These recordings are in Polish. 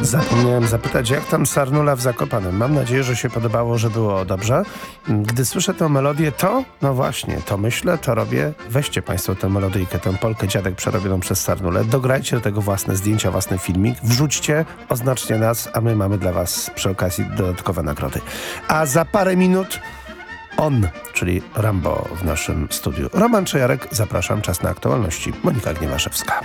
Zapomniałem zapytać, jak tam Sarnula w Zakopanem. Mam nadzieję, że się podobało, że było dobrze. Gdy słyszę tę melodię, to, no właśnie, to myślę, to robię. Weźcie Państwo tę melodyjkę, tę polkę Dziadek przerobioną przez Sarnulę. Dograjcie do tego własne zdjęcia, własny filmik. Wrzućcie, oznaczcie nas, a my mamy dla Was przy okazji dodatkowe nagrody. A za parę minut on, czyli Rambo w naszym studiu. Roman Czajarek, zapraszam, czas na aktualności. Monika Gniewaszewska.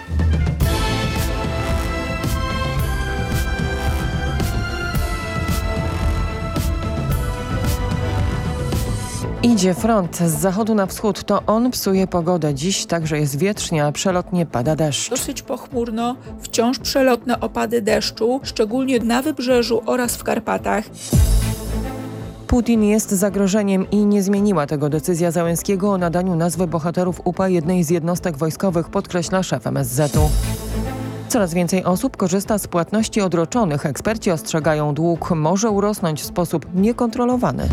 Idzie front z zachodu na wschód, to on psuje pogodę. Dziś także jest wietrznie, a przelotnie pada deszcz. Dosyć pochmurno, wciąż przelotne opady deszczu, szczególnie na wybrzeżu oraz w Karpatach. Putin jest zagrożeniem i nie zmieniła tego decyzja Zełenskiego o nadaniu nazwy bohaterów UPA jednej z jednostek wojskowych, podkreśla szef MSZ-u. Coraz więcej osób korzysta z płatności odroczonych. Eksperci ostrzegają, dług może urosnąć w sposób niekontrolowany.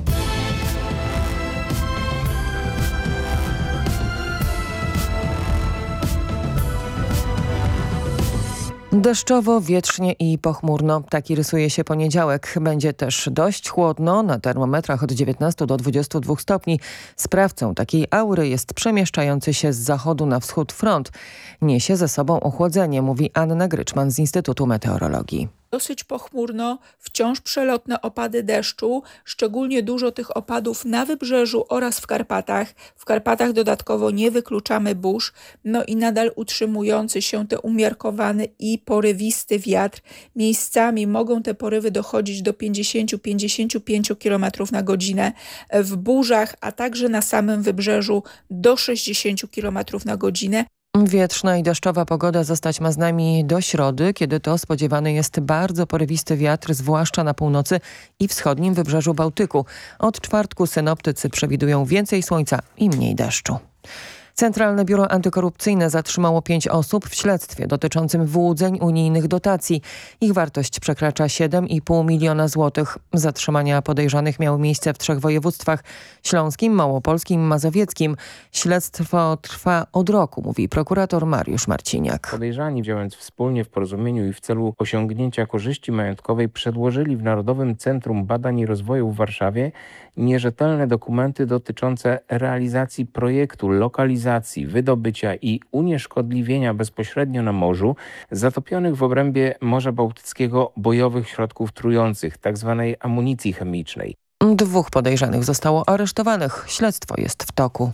Deszczowo, wietrznie i pochmurno. Taki rysuje się poniedziałek. Będzie też dość chłodno, na termometrach od 19 do 22 stopni. Sprawcą takiej aury jest przemieszczający się z zachodu na wschód front. Niesie ze sobą ochłodzenie, mówi Anna Gryczman z Instytutu Meteorologii. Dosyć pochmurno, wciąż przelotne opady deszczu, szczególnie dużo tych opadów na wybrzeżu oraz w Karpatach. W Karpatach dodatkowo nie wykluczamy burz, no i nadal utrzymujący się ten umiarkowany i porywisty wiatr. Miejscami mogą te porywy dochodzić do 50-55 km na godzinę. W burzach, a także na samym wybrzeżu do 60 km na godzinę. Wietrzna i deszczowa pogoda zostać ma z nami do środy, kiedy to spodziewany jest bardzo porywisty wiatr, zwłaszcza na północy i wschodnim wybrzeżu Bałtyku. Od czwartku synoptycy przewidują więcej słońca i mniej deszczu. Centralne Biuro Antykorupcyjne zatrzymało 5 osób w śledztwie dotyczącym wyłudzeń unijnych dotacji. Ich wartość przekracza 7,5 miliona złotych. Zatrzymania podejrzanych miały miejsce w 3 województwach: śląskim, małopolskim, mazowieckim. Śledztwo trwa od roku, mówi prokurator Mariusz Marciniak. Podejrzani, działając wspólnie w porozumieniu i w celu osiągnięcia korzyści majątkowej, przedłożyli w Narodowym Centrum Badań i Rozwoju w Warszawie nierzetelne dokumenty dotyczące realizacji projektu lokalizacji, wydobycia i unieszkodliwienia bezpośrednio na morzu zatopionych w obrębie Morza Bałtyckiego bojowych środków trujących, tzw. amunicji chemicznej. 2 podejrzanych zostało aresztowanych. Śledztwo jest w toku.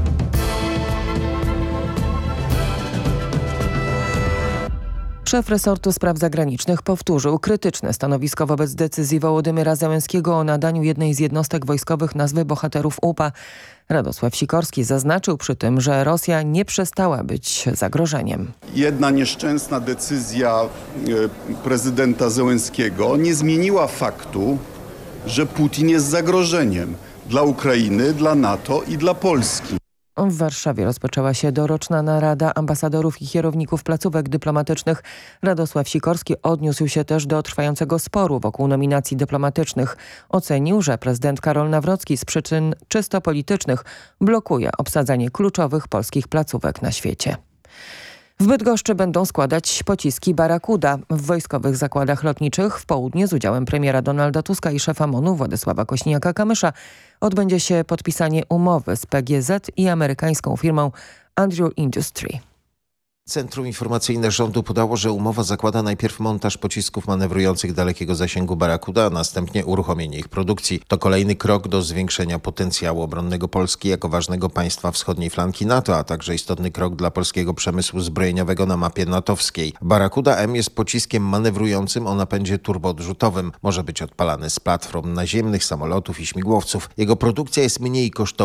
Szef resortu spraw zagranicznych powtórzył krytyczne stanowisko wobec decyzji Wołodymyra Zełenskiego o nadaniu jednej z jednostek wojskowych nazwy bohaterów UPA. Radosław Sikorski zaznaczył przy tym, że Rosja nie przestała być zagrożeniem. Jedna nieszczęsna decyzja prezydenta Zełenskiego nie zmieniła faktu, że Putin jest zagrożeniem dla Ukrainy, dla NATO i dla Polski. W Warszawie rozpoczęła się doroczna narada ambasadorów i kierowników placówek dyplomatycznych. Radosław Sikorski odniósł się też do trwającego sporu wokół nominacji dyplomatycznych. Ocenił, że prezydent Karol Nawrocki z przyczyn czysto politycznych blokuje obsadzanie kluczowych polskich placówek na świecie. W Bydgoszczy będą składać pociski Barakuda. W wojskowych zakładach lotniczych w południe z udziałem premiera Donalda Tuska i szefa MON-u Władysława Kośniaka-Kamysza odbędzie się podpisanie umowy z PGZ i amerykańską firmą Andrew Industry. Centrum Informacyjne Rządu podało, że umowa zakłada najpierw montaż pocisków manewrujących dalekiego zasięgu Barakuda, a następnie uruchomienie ich produkcji. To kolejny krok do zwiększenia potencjału obronnego Polski jako ważnego państwa wschodniej flanki NATO, a także istotny krok dla polskiego przemysłu zbrojeniowego na mapie natowskiej. Barakuda M jest pociskiem manewrującym o napędzie turboodrzutowym. Może być odpalany z platform naziemnych, samolotów i śmigłowców. Jego produkcja jest mniej kosztowna